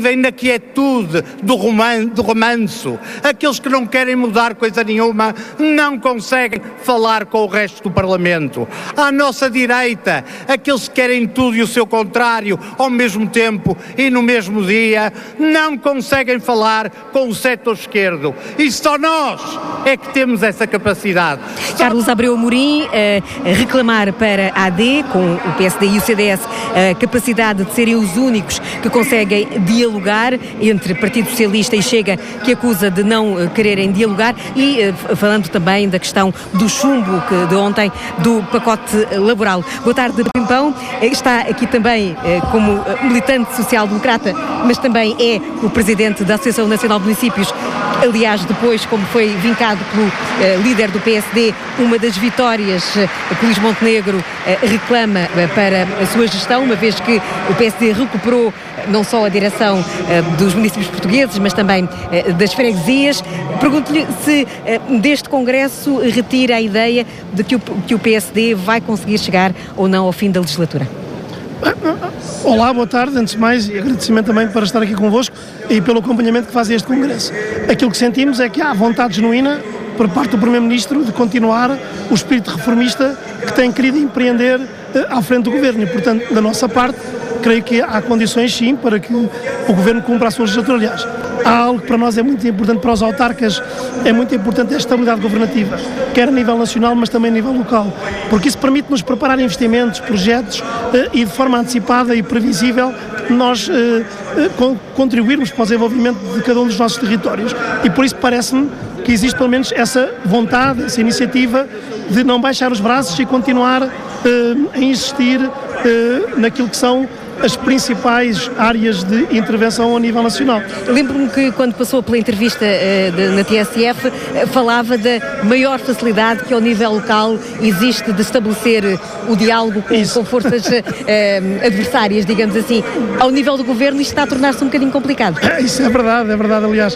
na quietude do remanso. Aqueles que não querem mudar coisa nenhuma não conseguem falar com o resto do Parlamento. À nossa direita, aqueles que querem tudo e o seu contrário ao mesmo tempo e no mesmo dia, não conseguem falar com o setor esquerdo. E só nós é que temos essa capacidade. Carlos Abreu Amorim a reclamar para a AD, com o PSD e o CDS, a capacidade de serem os únicos que conseguem dialogar entre Partido Socialista e Chega, que acusa de não quererem dialogar, e falando também da questão do chumbo de ontem do pacote laboral. Boa tarde, Pimpão. Está aqui também como militante social-democrata, mas também é o presidente da Associação Nacional de Municípios. Aliás, depois, como foi vincado pelo líder do PSD, uma das vitórias que Luís Montenegro reclama para a sua gestão, uma vez que o PSD recuperou não só a direção dos municípios portugueses, mas também das freguesias. Pergunto-lhe se deste Congresso retira a ideia de que o PSD vai conseguir chegar ou não ao fim da legislatura. Olá, boa tarde, antes de mais, e agradecimento também para estar aqui convosco e pelo acompanhamento que faz este Congresso. Aquilo que sentimos é que há vontade genuína por parte do Primeiro-Ministro de continuar o espírito reformista que tem querido empreender à frente do Governo e, portanto, da nossa parte, creio que há condições, sim, para que o Governo cumpra a sua legislatura. Aliás, há algo que para nós é muito importante, para os autarcas, é muito importante a estabilidade governativa, quer a nível nacional, mas também a nível local, porque isso permite-nos preparar investimentos, projetos e de forma antecipada e previsível nós contribuirmos para o desenvolvimento de cada um dos nossos territórios. E por isso parece-me que existe pelo menos essa vontade, essa iniciativa de não baixar os braços e continuar a insistir naquilo que são as principais áreas de intervenção a nível nacional. Lembro-me que quando passou pela entrevista na TSF, falava da maior facilidade que ao nível local existe de estabelecer o diálogo com forças adversárias, digamos assim. Ao nível do Governo isto está a tornar-se um bocadinho complicado. Isso é verdade, aliás.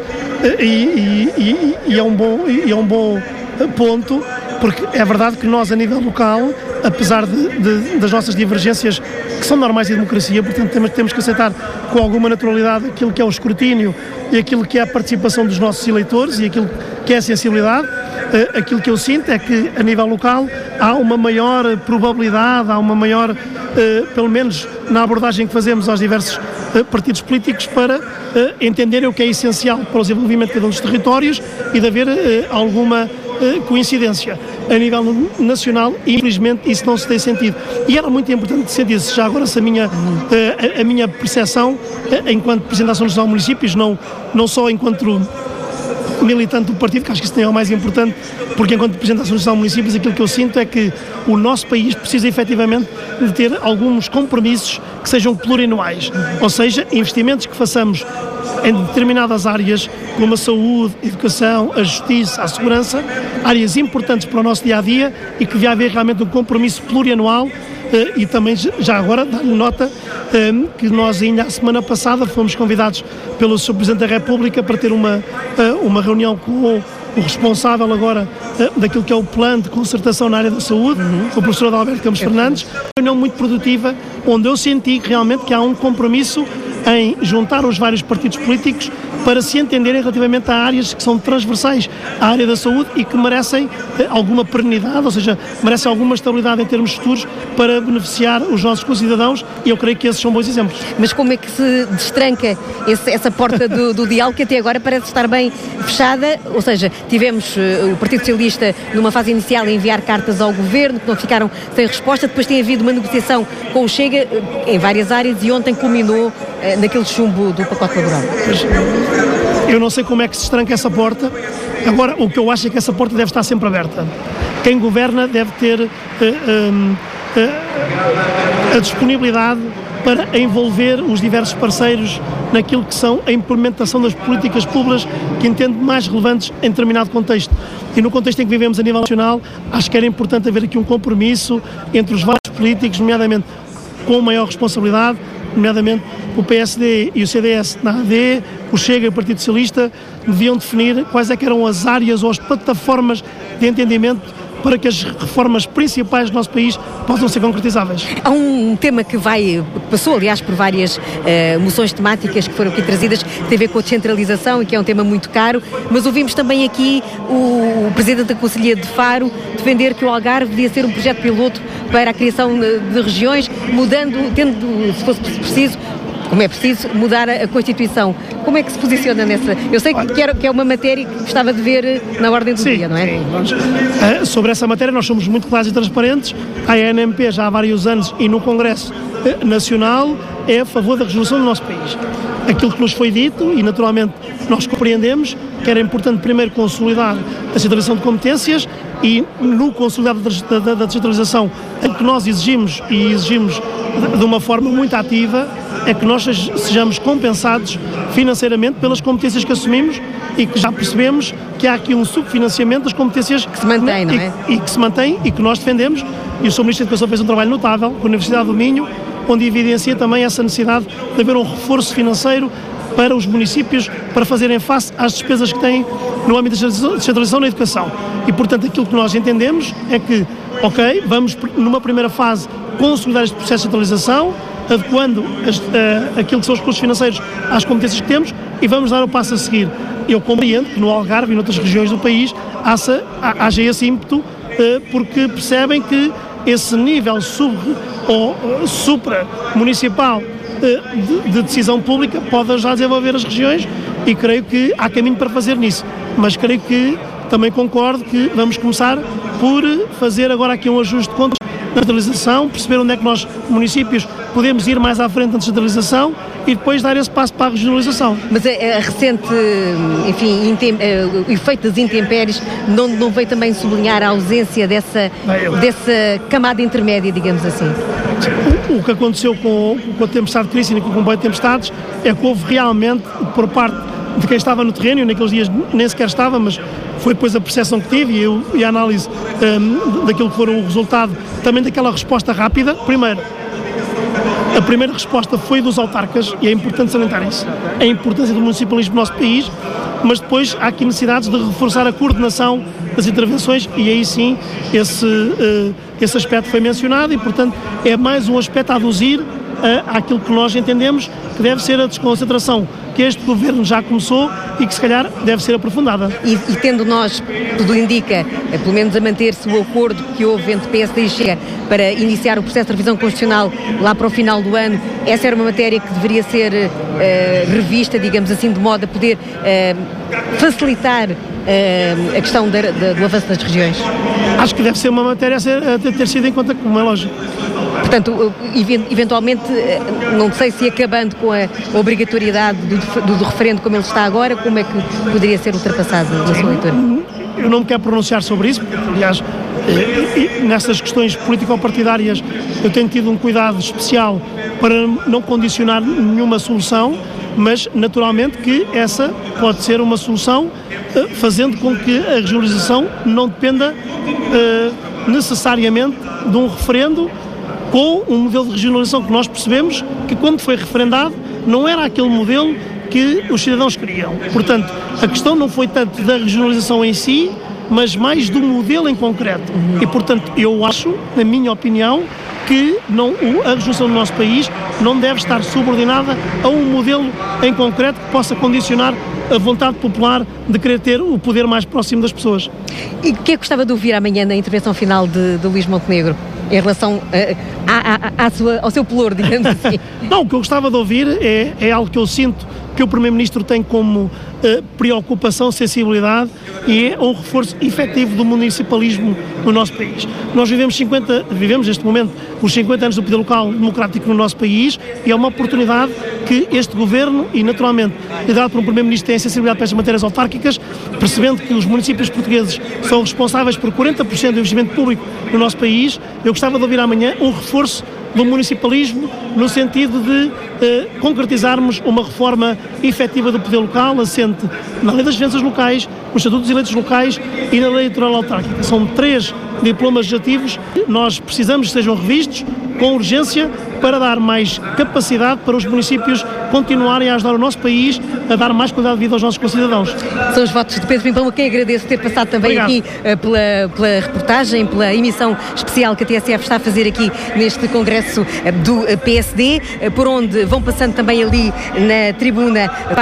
E é um bom ponto, porque é verdade que nós a nível local, apesar das nossas divergências que são normais da democracia, portanto temos que aceitar com alguma naturalidade aquilo que é o escrutínio e aquilo que é a participação dos nossos eleitores e aquilo que é a sensibilidade. Aquilo que eu sinto é que a nível local há uma maior probabilidade, há uma maior, pelo menos na abordagem que fazemos aos diversos partidos políticos, para entenderem o que é essencial para o desenvolvimento de cada um dos territórios e de haver alguma coincidência. A nível nacional, infelizmente, isso não se tem sentido. E era muito importante que se sentisse. Já agora, se a minha percepção, enquanto Presidente da Associação Nacional de Municípios, não só enquanto militante do partido, que acho que isso é o mais importante, porque enquanto Presidente da Associação de Municípios, aquilo que eu sinto é que o nosso país precisa efetivamente de ter alguns compromissos que sejam plurianuais, ou seja, investimentos que façamos em determinadas áreas, como a saúde, a educação, a justiça, a segurança, áreas importantes para o nosso dia-a-dia e que devia haver realmente um compromisso plurianual. E também, já agora, dar-lhe nota que nós ainda a semana passada fomos convidados pelo Sr. Presidente da República para ter uma reunião com o responsável agora daquilo que é o plano de concertação na área da saúde, o professor Adalberto Campos Fernandes, uma reunião muito produtiva, onde eu senti realmente que há um compromisso em juntar os vários partidos políticos para se entenderem relativamente a áreas que são transversais à área da saúde e que merecem alguma perenidade, ou seja, merecem alguma estabilidade em termos futuros para beneficiar os nossos concidadãos, e eu creio que esses são bons exemplos. Mas como é que se destranca essa porta do diálogo, que até agora parece estar bem fechada? Ou seja, tivemos o Partido Socialista numa fase inicial a enviar cartas ao Governo que não ficaram sem resposta, depois tem havido uma negociação com o Chega em várias áreas e ontem culminou naquele chumbo do pacote laboral. Eu não sei como é que se estranca essa porta. Agora, o que eu acho é que essa porta deve estar sempre aberta. Quem governa deve ter a disponibilidade para envolver os diversos parceiros naquilo que são a implementação das políticas públicas que entende mais relevantes em determinado contexto. E no contexto em que vivemos a nível nacional, acho que era importante haver aqui um compromisso entre os vários políticos, nomeadamente com maior responsabilidade, nomeadamente o PSD e o CDS na AD, o Chega e o Partido Socialista, deviam definir quais é que eram as áreas ou as plataformas de entendimento para que as reformas principais do nosso país possam ser concretizáveis. Há um tema que passou, aliás, por várias moções temáticas que foram aqui trazidas, que tem a ver com a descentralização e que é um tema muito caro, mas ouvimos também aqui o Presidente da Conselhia de Faro defender que o Algarve devia ser um projeto piloto para a criação de regiões, tendo, se fosse preciso, como é preciso, mudar a Constituição. Como é que se posiciona nessa? Eu sei que é uma matéria que gostava de ver na ordem do dia, não é? Sim. Sobre essa matéria nós somos muito claros e transparentes. A ANMP já há vários anos e no Congresso Nacional é a favor da resolução do nosso país. Aquilo que nos foi dito, e naturalmente nós compreendemos, que era importante primeiro consolidar a centralização de competências e no consolidado da descentralização, o que nós exigimos de uma forma muito ativa é que nós sejamos compensados financeiramente pelas competências que assumimos e que já percebemos que há aqui um subfinanciamento das competências que se mantém, não é? E que se mantém e que nós defendemos, e o Sr. Ministro da Educação fez um trabalho notável com a Universidade do Minho, onde evidencia também essa necessidade de haver um reforço financeiro para os municípios para fazerem face às despesas que têm no âmbito da descentralização na educação. E, portanto, aquilo que nós entendemos é que, vamos numa primeira fase consolidar este processo de centralização, adequando aquilo que são os recursos financeiros às competências que temos e vamos dar o passo a seguir. Eu compreendo que no Algarve e noutras regiões do país haja esse ímpeto porque percebem que esse nível supra-municipal de decisão pública pode ajudar a desenvolver as regiões e creio que há caminho para fazer nisso. Mas creio que também concordo que vamos começar por fazer agora aqui um ajuste de contas na centralização, perceber onde é que nós, municípios, podemos ir mais à frente na descentralização e depois dar esse passo para a regionalização. Mas a recente, o efeito das intempéries não veio também sublinhar a ausência dessa camada intermédia, digamos assim? O que aconteceu com a tempestade de Cristina e com o comboio de tempestades é que houve realmente, por parte de quem estava no terreno, e naqueles dias nem sequer estava, mas foi depois a percepção que tive e a análise daquilo que foram o resultado também daquela resposta rápida. Primeiro, a primeira resposta foi dos autarcas, e é importante salientar isso, a importância do municipalismo no nosso país, mas depois há aqui necessidades de reforçar a coordenação das intervenções e aí sim esse aspecto foi mencionado e, portanto, é mais um aspecto a aduzir àquilo que nós entendemos que deve ser a desconcentração que este governo já começou e que se calhar deve ser aprofundada. E tendo nós, tudo indica, pelo menos a manter-se o acordo que houve entre PSD e Chega para iniciar o processo de revisão constitucional lá para o final do ano, essa era uma matéria que deveria ser revista, digamos assim, de modo a poder facilitar a questão do avanço das regiões? Acho que deve ser uma matéria a ter sido em conta, como é lógico. Portanto, eventualmente, não sei se acabando com a obrigatoriedade do referendo como ele está agora, como é que poderia ser ultrapassado na sua leitura? Eu não me quero pronunciar sobre isso, porque, aliás, nessas questões político-partidárias eu tenho tido um cuidado especial para não condicionar nenhuma solução, mas naturalmente que essa pode ser uma solução fazendo com que a regionalização não dependa necessariamente de um referendo com um modelo de regionalização que nós percebemos que quando foi referendado não era aquele modelo que os cidadãos queriam. Portanto, a questão não foi tanto da regionalização em si, mas mais do modelo em concreto. E, portanto, eu acho, na minha opinião, que a regionalização do nosso país não deve estar subordinada a um modelo em concreto que possa condicionar a vontade popular de querer ter o poder mais próximo das pessoas. E o que é que gostava de ouvir amanhã na intervenção final de Luís Montenegro, em relação ao seu pelour, digamos assim? Não, o que eu gostava de ouvir é algo que eu sinto que o Primeiro-Ministro tem como preocupação, sensibilidade, e é um reforço efetivo do municipalismo no nosso país. Nós vivemos neste momento os 50 anos do poder local democrático no nosso país e é uma oportunidade que este Governo, e naturalmente liderado por um Primeiro-Ministro que tem sensibilidade para estas matérias autárquicas, percebendo que os municípios portugueses são responsáveis por 40% do investimento público no nosso país, eu gostava de ouvir amanhã um reforço do municipalismo no sentido de concretizarmos uma reforma efetiva do poder local, assente na lei das finanças locais, no Estatuto dos Eleitos Locais e na lei eleitoral autárquica. São 3 diplomas legislativos que nós precisamos que sejam revistos com urgência para dar mais capacidade para os municípios continuarem a ajudar o nosso país a dar mais qualidade de vida aos nossos concidadãos. São os votos de Pedro Pimpão, a quem agradeço ter passado também aqui pela reportagem, pela emissão especial que a TSF está a fazer aqui neste congresso do PSD, por onde vão passando também ali na tribuna